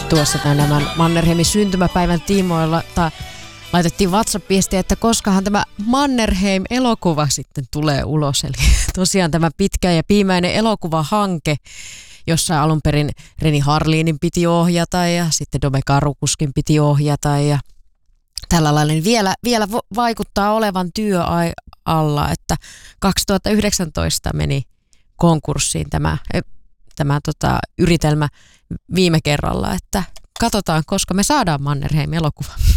tuossa tämän Mannerheimin syntymäpäivän tiimoilla laitettiin WhatsApp-viestiä, että koskahan tämä Mannerheim-elokuva sitten tulee ulos. Eli tosiaan tämä pitkä ja piimäinen elokuvahanke, jossa alun perin Reni Harlinin piti ohjata ja sitten Dome Karukuskin piti ohjata ja tällä lailla niin vielä vaikuttaa olevan työ alla, että 2019 meni konkurssiin tämä yritelmä viime kerralla, että katsotaan, koska me saadaan Mannerheim-elokuva.